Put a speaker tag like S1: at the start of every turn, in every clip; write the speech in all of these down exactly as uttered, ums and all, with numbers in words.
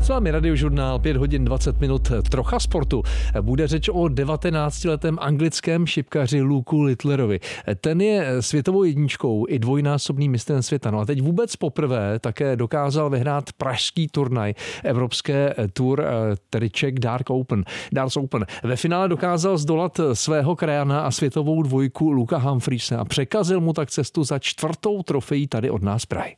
S1: S vámi Radiožurnál, pět hodin dvacet minut, trocha sportu. Bude řeč o devatenáctiletém anglickém šipkaři Luku Littlerovi. Ten je světovou jedničkou i dvojnásobným mistrem světa. No a teď vůbec poprvé také dokázal vyhrát pražský turnaj Evropské Tour, tedy Czech Dark Open. Darts Open. Ve finále dokázal zdolat svého krajana a světovou dvojku Luka Humphreys a překazil mu tak cestu za čtvrtou trofejí tady od nás Prahy.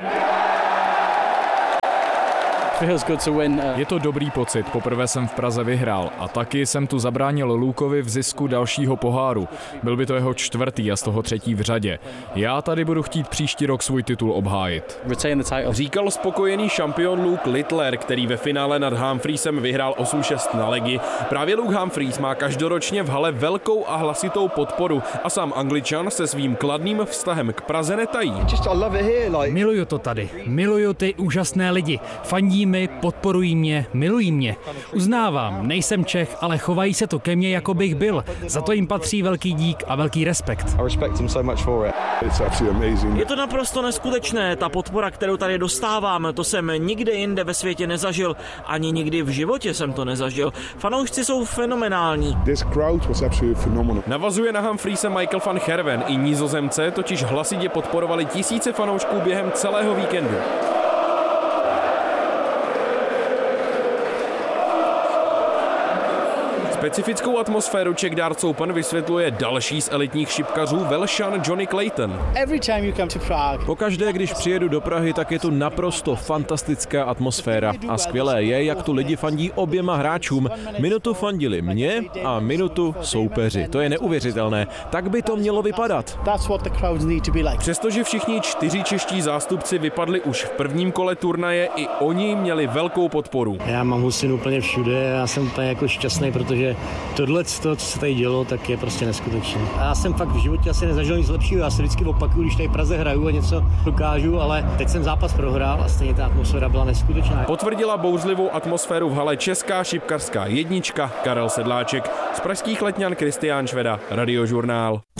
S2: Je to dobrý pocit, poprvé jsem v Praze vyhrál a taky jsem tu zabránil Lukovi v zisku dalšího poháru. Byl by to jeho čtvrtý a z toho třetí v řadě. Já tady budu chtít příští rok svůj titul obhájit.
S3: Říkal spokojený šampion Luke Littler, který ve finále nad Humphreysem vyhrál osm šest na legi. Právě Luke Humphreys má každoročně v hale velkou a hlasitou podporu a sám Angličan se svým kladným vztahem k Praze netají.
S4: Miluju to tady, miluju ty úžasné lidi, fandím mi, podporují mě, milují mě. Uznávám, nejsem Čech, ale chovají se to ke mně, jako bych byl. Za to jim patří velký dík a velký respekt.
S5: Je to naprosto neskutečné, ta podpora, kterou tady dostávám, to jsem nikde jinde ve světě nezažil, ani nikdy v životě jsem to nezažil. Fanoušci jsou fenomenální.
S3: Navazuje na Humphreys Michael van Gerwen, i Nizozemce totiž hlasitě podporovali tisíce fanoušků během celého víkendu. Specifickou atmosféru Czech Darts Open vysvětluje další z elitních šipkařů, Velšan Johnny Clayton.
S6: Pokaždé, když přijedu do Prahy, tak je tu naprosto fantastická atmosféra. A skvělé je, jak tu lidi fandí oběma hráčům. Minutu fandili mě a minutu soupeři. To je neuvěřitelné. Tak by to mělo vypadat.
S3: Přestože všichni čtyři čeští zástupci vypadli už v prvním kole turnaje, i oni měli velkou podporu.
S7: Já mám husinu úplně všude, já jsem úplně jako šťastný, protože tohle, co se tady dělo, tak je prostě neskutečné. A já jsem fakt v životě asi nezažil nic lepšího. Já se vždycky opakuju, když tady v Praze hraju a něco dokážu, ale teď jsem zápas prohrál a stejně ta atmosféra byla neskutečná.
S3: Potvrdila bouřlivou atmosféru v hale česká šipkařská jednička Karel Sedláček. Z pražských Letňan Kristián Šveda, Radiožurnál.